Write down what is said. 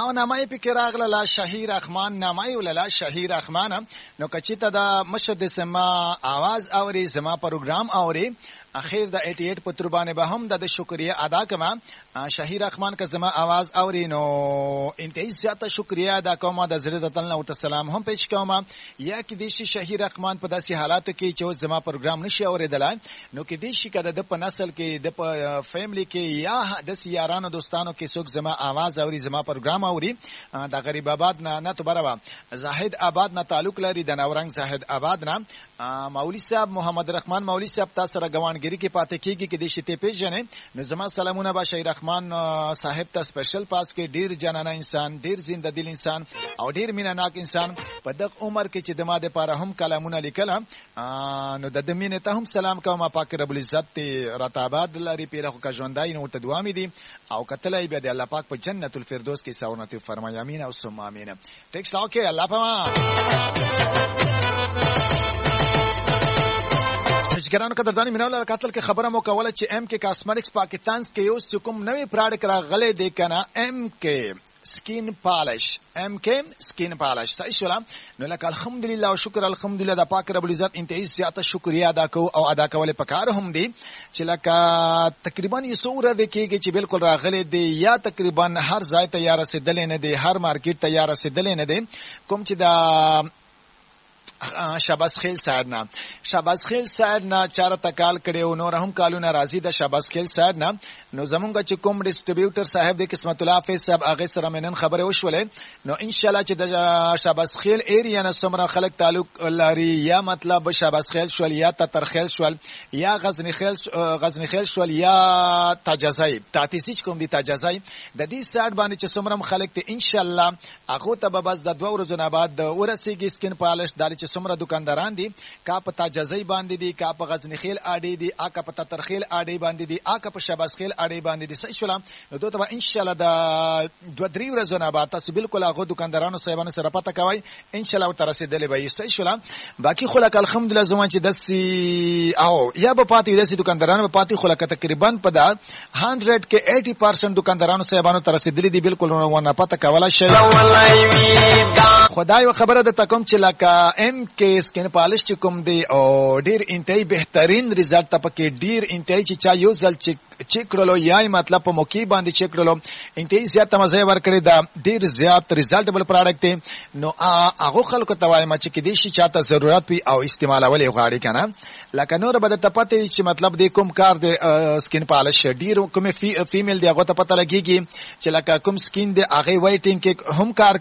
او نامه پکې راغله شهیر رحمان، نامه ولله شهیر رحمان. نو کچته دا مشد سما आवाज اوري زما پروګرام اوري اخیر د 88 پتر باندې به هم د شکریا ادا کما. شهیر رحمان که زما आवाज اوري نو انتهایی زیاته شکریا ادا کوم، د زړه د تل نو سلام هم پېښ کوم. یا کې د شهیر رحمان په داسې حالاتو کې چې زما پروګرام نشي اوریدلای نو کې د شي کده د په نسل کې د په فیملی کې یا د یارانو دوستانو کې څوک زما आवाज اوري زما پروګرام اوري د غریب آباد نه تو برابر زاهد آباد نه تعلق لري، د نورنګ زاهد آباد نه مولوی صاحب محمد رحمان مولوی صاحب تاسو سره ګوانګری کې پاتې کیږي کې د شته پیژنې. نو زما سلامونه به شهیر رحمان صاحب ته سپیشل پاس کې ډیر جنانه انسان، ډیر زنده دل انسان او ډیر میناناک انسان په دغه عمر کې چې د ماده لپاره هم کلامونه لیکل. نو د دمینه ته هم سلام کوم، پاک رب العزت راته آباد لري پیره خو ژوندای نو ته دعا مې دي او کتلای به د الله پاک په جنت الفردوس کې ساونته فرمای امین او ثم امین. ټیکس اوکې الله پاک ګرانو قدردانی میناله قاتل کې خبره مو کوله چې ام کې کاسمیټکس پاکستان کې یو کوم نوې پروډکټ راغلي دی کنه ام کې سکین پالش، ام کې سکین پالش صحیح شولا. نو لکه الحمدلله او شکر الحمدلله د پاک رب العزت انتهایی زیاته شکریا ادا کو او ادا کول پکار هم دی چې لکه تقریبا یې سوره د کېږي چې بالکل راغلي دی یا تقریبا هر ځای ته یا رسیدل نه دی، هر مارکیټ ته یا رسیدل نه دی. کوم چې دا شاباس خیل سایډ نه شاباس خیل سایډ نه چاره تکال کړي نو هم کالونه راضي د شاباس خیل سایډ نه. نو زمونږ چې کوم ډیسټریبیوټر صاحب د قسمت الله حافظ صاحب هغه سره منن خبره وشولې. نو ان شاء الله چې د شاباس خیل ایریا نه سمره خلک تعلق لري یا مطلب شاباس خیل شول یا ترخیل شول یا غزنی خیل شول یا تاجزای تاتیسیچ کوم دي تاجزای د دې سایډ باندې چې سمره خلک ته ان شاء الله هغه ته به بس د 2 ورځې نه بعد ورسیږي سکین پالش دار چې سمره دکانداران دي کا په تاجزای باندې دي کا په غزنی خیل اډي دي اکا په ترخیل اډي باندې دي اکا په شاباس خیل اړې باندې دي صحیح شولا. نو دوی ته ان شاء الله د 2-3 ورځې نه بعد تاسو بالکل هغه دکاندارانو صاحبانو سره پته کوي ان شاء الله تر رسیدلې به صحیح شولا. باقي خلک الحمدلله زمون چې دسي او یا په پاتې دسي دکاندارانو په پاتې خلک تقریبا په دا 100 کې 80% دکاندارانو صاحبانو تر رسیدلې دي بالکل نه پته کوله شي. خدای خبره ده تکم چې لکه ام کې سکین پالش چې کوم دی او ډیر انتهایی بهترین ریزلټ تپکې ډیر انتهایی چې چا یو ځل چیک کړلو یا مطلب په موقع باندې چیک کړلو انتهایی زیات مزه ورکړي دا ډیر زیات ریزلټبل پروډکټ دی. نو هغه خلکو ته وایم چې کې دې شي چاته ضرورت وي او استعمالول غواړي کنه لکه نور به ته پته چې مطلب دې کوم کار دی سکین پالش ډیر کوم فیمیل دی هغه ته پته لګيږي چې لکه کوم سکین دی هغه وایټینګ کې هم کار